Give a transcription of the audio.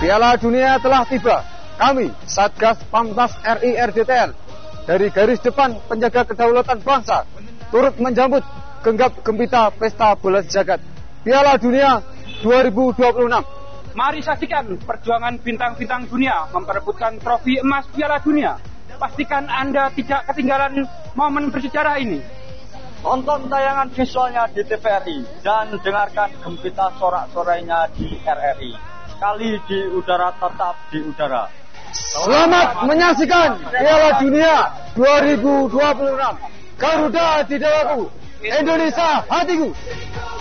Piala Dunia telah tiba. Kami, Satgas Pamtas RI RDTL, dari garis depan penjaga kedaulatan bangsa, turut menjemput genggam gempita pesta bola jagat Piala Dunia 2026. Mari saksikan perjuangan bintang-bintang dunia memperebutkan trofi emas Piala Dunia. Pastikan Anda tidak ketinggalan momen bersejarah ini. Tonton tayangan visualnya di TVRI dan dengarkan gempita sorak-sorainya di RRI. Sekali di udara tetap di udara. Selamat menyaksikan Piala Dunia 2026. Garuda di dalamku, Indonesia hatiku.